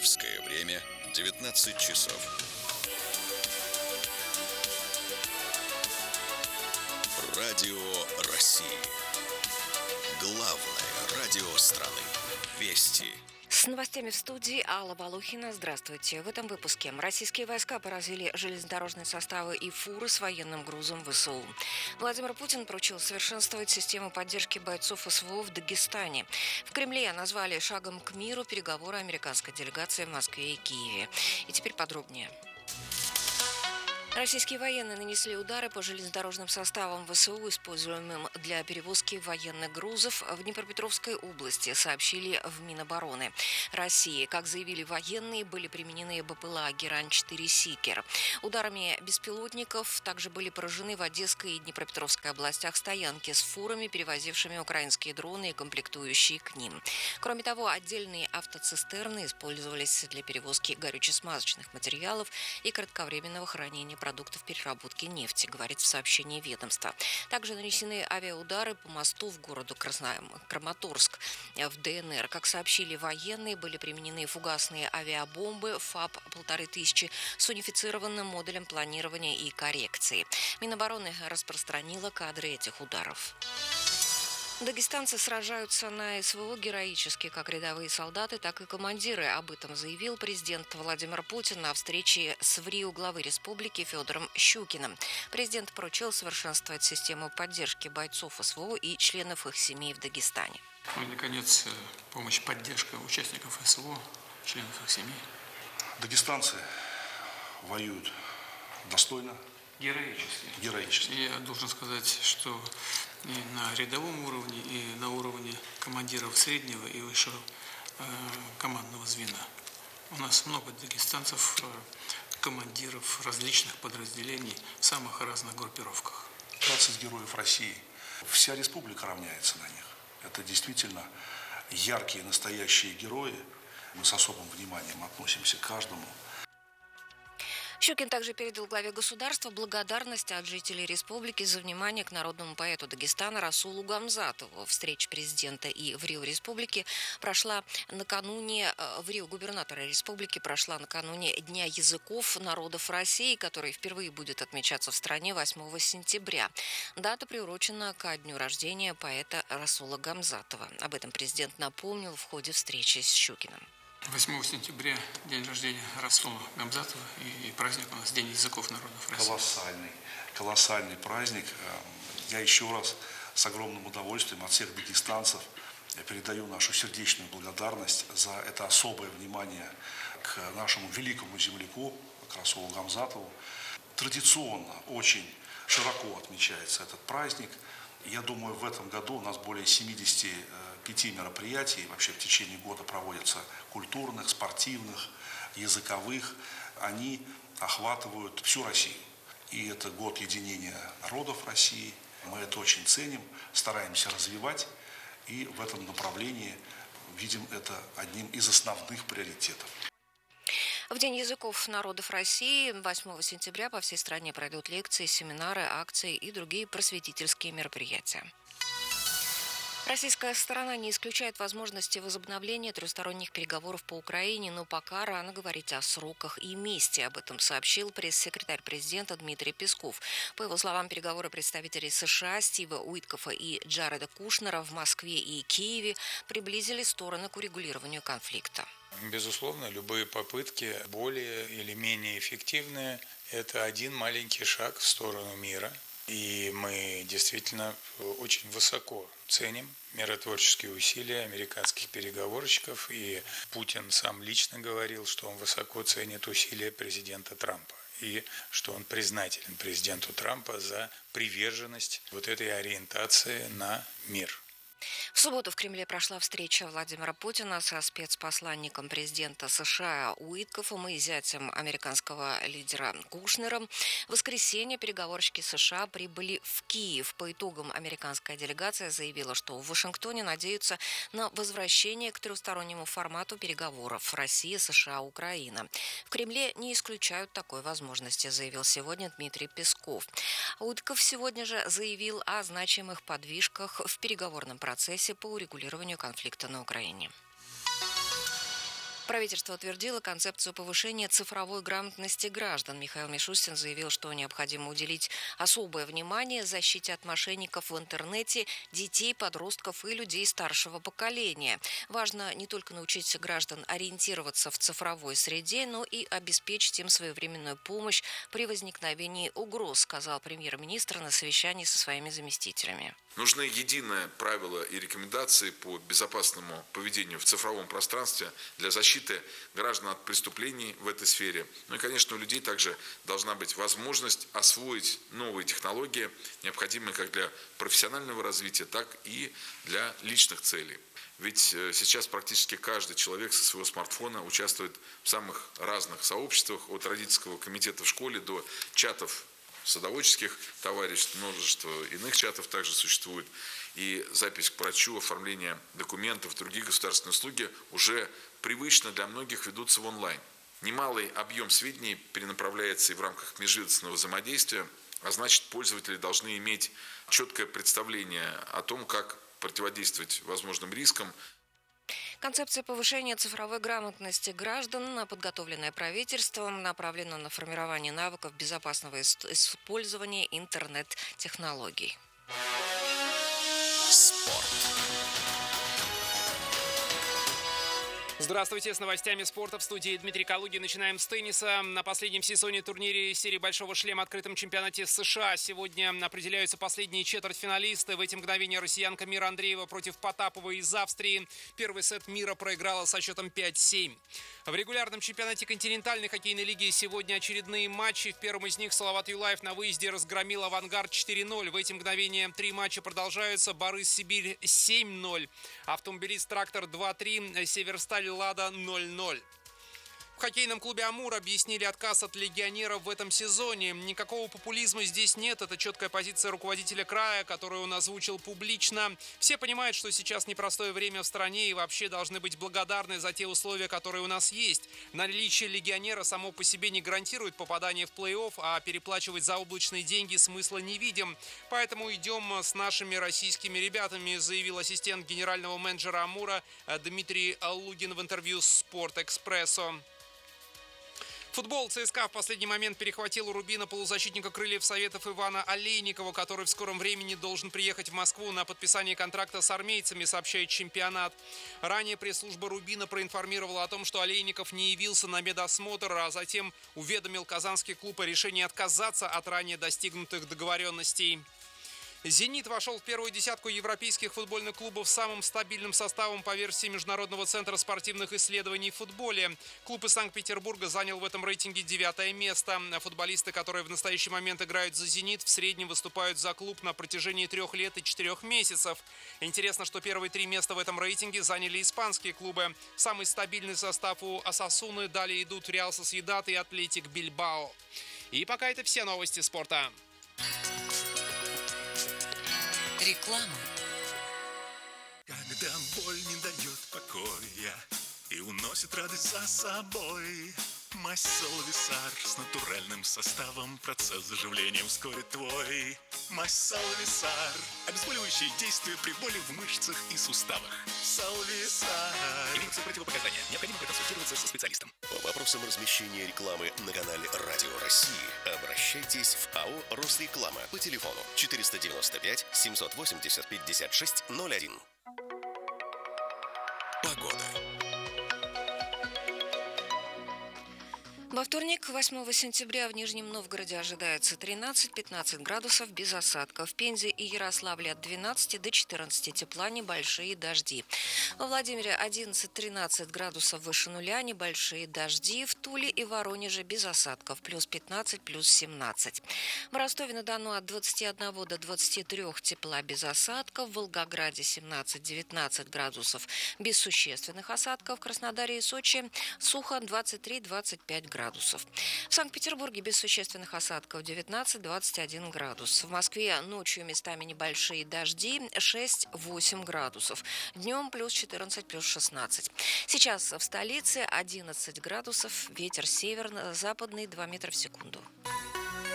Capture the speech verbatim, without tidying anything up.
Московское время девятнадцать часов. Радио России. Главное радио страны. Вести. С новостями в студии Алла Волохина. Здравствуйте. В этом выпуске. Российские войска поразили железнодорожные составы и фуры с военным грузом ВСУ. Владимир Путин поручил совершенствовать систему поддержки бойцов СВО в Дагестане. В Кремле назвали шагом к миру переговоры американской делегации в Москве и Киеве. И теперь подробнее. Российские военные нанесли удары по железнодорожным составам ВСУ, используемым для перевозки военных грузов в Днепропетровской области, сообщили в Минобороны России. Как заявили военные, были применены БПЛА «Герань-четыре Сикер». Ударами беспилотников также были поражены в Одесской и Днепропетровской областях стоянки с фурами, перевозившими украинские дроны и комплектующие к ним. Кроме того, отдельные автоцистерны использовались для перевозки горюче-смазочных материалов и кратковременного хранения продуктов переработки нефти, говорит в сообщении ведомства. Также нанесены авиаудары по мосту в городу Краматорск в ДНР. Как сообщили военные, были применены фугасные авиабомбы ФАП полторы тысячи с унифицированным модулем планирования и коррекции. Минобороны распространила кадры этих ударов. Дагестанцы сражаются на СВО героически, как рядовые солдаты, так и командиры. Об этом заявил президент Владимир Путин на встрече с в Рио главой республики Федором Щукиным. Президент поручил совершенствовать систему поддержки бойцов СВО и членов их семей в Дагестане. Ну и, наконец, помощь, поддержка участников СВО, членов их семей. Дагестанцы воюют достойно. Героически. Героически. И я должен сказать, что и на рядовом уровне, и на уровне командиров среднего и высшего э, командного звена. У нас много дагестанцев, э, командиров различных подразделений в самых разных группировках. двадцать героев России. Вся республика равняется на них. Это действительно яркие, настоящие герои. Мы с особым вниманием относимся к каждому. Щукин также передал главе государства благодарность от жителей республики за внимание к народному поэту Дагестана Расулу Гамзатову. Встреча президента и в Рио республики прошла накануне, в Рио губернатора республики прошла накануне Дня языков народов России, который впервые будет отмечаться в стране восьмого сентября. Дата приурочена ко дню рождения поэта Расула Гамзатова. Об этом президент напомнил в ходе встречи с Щукиным. восьмого сентября день рождения Расула Гамзатова и праздник у нас День языков народов России. Колоссальный, колоссальный праздник. Я еще раз с огромным удовольствием от всех дагестанцев передаю нашу сердечную благодарность за это особое внимание к нашему великому земляку, к Расулу Гамзатову. Традиционно очень широко отмечается этот праздник. Я думаю, в этом году у нас более семидесяти пяти мероприятий вообще в течение года проводятся культурных, спортивных, языковых. Они охватывают всю Россию. И это год единения народов России. Мы это очень ценим, стараемся развивать. И в этом направлении видим это одним из основных приоритетов. В День языков народов России восьмого сентября по всей стране пройдут лекции, семинары, акции и другие просветительские мероприятия. Российская сторона не исключает возможности возобновления трехсторонних переговоров по Украине, но пока рано говорить о сроках и месте. Об этом сообщил пресс-секретарь президента Дмитрий Песков. По его словам, переговоры представителей США Стива Уиткофа и Джареда Кушнера в Москве и Киеве приблизили стороны к урегулированию конфликта. Безусловно, любые попытки более или менее эффективные – это один маленький шаг в сторону мира. И мы действительно очень высоко ценим миротворческие усилия американских переговорщиков. И Путин сам лично говорил, что он высоко ценит усилия президента Трампа. И что он признателен президенту Трампа за приверженность вот этой ориентации на мир. В субботу в Кремле прошла встреча Владимира Путина со спецпосланником президента США Уиткофом и зятем американского лидера Кушнером. В воскресенье переговорщики США прибыли в Киев. По итогам американская делегация заявила, что в Вашингтоне надеются на возвращение к трехстороннему формату переговоров Россия, США, Украина. В Кремле не исключают такой возможности, заявил сегодня Дмитрий Песков. Уиткоф сегодня же заявил о значимых подвижках в переговорном процессе по урегулированию конфликта на Украине. Правительство утвердило концепцию повышения цифровой грамотности граждан. Михаил Мишустин заявил, что необходимо уделить особое внимание защите от мошенников в интернете, детей, подростков и людей старшего поколения. Важно не только научить граждан ориентироваться в цифровой среде, но и обеспечить им своевременную помощь при возникновении угроз, сказал премьер-министр на совещании со своими заместителями. Нужны единые правила и рекомендации по безопасному поведению в цифровом пространстве для защиты граждан от преступлений в этой сфере. Ну и, конечно, у людей также должна быть возможность освоить новые технологии, необходимые как для профессионального развития, так и для личных целей. Ведь сейчас практически каждый человек со своего смартфона участвует в самых разных сообществах, от родительского комитета в школе до чатов садоводческих товариществ, множество иных чатов также существует. И запись к врачу, оформление документов, другие государственные услуги уже привычно для многих ведутся в онлайн. Немалый объем сведений перенаправляется и в рамках межведомственного взаимодействия, а значит, пользователи должны иметь четкое представление о том, как противодействовать возможным рискам. Концепция повышения цифровой грамотности граждан, подготовленная правительством, направлена на формирование навыков безопасного использования интернет-технологий. Спорт. Здравствуйте, с новостями спорта в студии Дмитрий Калугин. Начинаем с тенниса. На последнем сезоне турнире серии «Большого шлема» открытом чемпионате США сегодня определяются последние четвертьфиналисты. В эти мгновения россиянка Мира Андреева против Потапова из Австрии. Первый сет Мира проиграла со счетом пять семь. В регулярном чемпионате континентальной хоккейной лиги сегодня очередные матчи. В первом из них Салават Юлаев на выезде разгромил «Авангард» четыре ноль. В эти мгновения три матча продолжаются. Борис-Сибирь семь ноль. Автомобилист «Трактор» два три. Северсталь Лада ноль ноль. В хоккейном клубе «Амур» объяснили отказ от легионеров в этом сезоне. Никакого популизма здесь нет. Это четкая позиция руководителя края, которую он озвучил публично. Все понимают, что сейчас непростое время в стране и вообще должны быть благодарны за те условия, которые у нас есть. Наличие легионера само по себе не гарантирует попадание в плей-офф, а переплачивать за облачные деньги смысла не видим. Поэтому идем с нашими российскими ребятами, заявил ассистент генерального менеджера «Амура» Дмитрий Лугин в интервью с «Спорт-Экспрессо». Футбол. ЦСКА в последний момент перехватил у Рубина полузащитника крыльев Советов Ивана Олейникова, который в скором времени должен приехать в Москву на подписание контракта с армейцами, сообщает чемпионат. Ранее пресс-служба Рубина проинформировала о том, что Олейников не явился на медосмотр, а затем уведомил казанский клуб о решении отказаться от ранее достигнутых договоренностей. «Зенит» вошел в первую десятку европейских футбольных клубов с самым стабильным составом по версии Международного центра спортивных исследований в футболе. Клуб из Санкт-Петербурга занял в этом рейтинге девятое место. Футболисты, которые в настоящий момент играют за «Зенит», в среднем выступают за клуб на протяжении трех лет и четырех месяцев. Интересно, что первые три места в этом рейтинге заняли испанские клубы. Самый стабильный состав у «Осасуны», далее идут «Реал Сосьедад» и «Атлетик Бильбао». И пока это все новости спорта. Реклама. Когда боль не дает покоя и уносит радость за собой, мазь Салвисар с натуральным составом процесс заживления ускорит твой. Мазь Салвисар. Обезболивающее действие при боли в мышцах и суставах. Салвисар. Имеются противопоказания. Необходимо проконсультироваться со специалистом. По вопросам размещения рекламы на канале Радио России обращайтесь в АО «Росреклама» по телефону четыреста девяносто пять семьсот восемьдесят пятьдесят шесть ноль один. Погода. Во вторник, восьмого сентября, в Нижнем Новгороде ожидается тринадцать-пятнадцать градусов без осадков. В Пензе и Ярославле от двенадцати до четырнадцати тепла, небольшие дожди. Во Владимире одиннадцать-тринадцать градусов выше нуля, небольшие дожди. В Туле и Воронеже без осадков, плюс пятнадцать, плюс семнадцать. В Ростове-на-Дону от двадцати одного до двадцати трёх тепла без осадков. В Волгограде семнадцать-девятнадцать градусов без существенных осадков. В Краснодаре и Сочи сухо двадцать три-двадцать пять градусов. градусов. В Санкт-Петербурге без существенных осадков девятнадцать-двадцать один градус. В Москве ночью местами небольшие дожди шесть-восемь градусов. Днем плюс четырнадцать, плюс шестнадцать. Сейчас в столице одиннадцать градусов, ветер северно-западный два метра в секунду.